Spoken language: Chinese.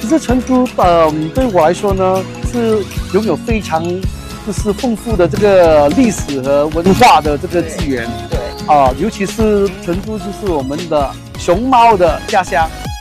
其实成都，对我来说呢，是拥有非常就是丰富的这个历史和文化的这个资源。 对尤其是成都就是我们的熊猫的家乡。